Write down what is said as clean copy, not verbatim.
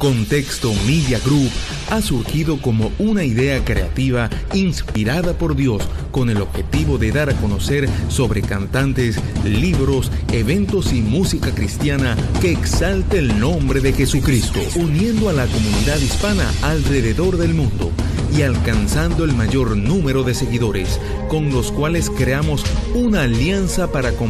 Contexto Media Group ha surgido como una idea creativa inspirada por Dios con el objetivo de dar a conocer sobre cantantes, libros, eventos y música cristiana que exalte el nombre de Jesucristo, uniendo a la comunidad hispana alrededor del mundo y alcanzando el mayor número de seguidores, con los cuales creamos una alianza para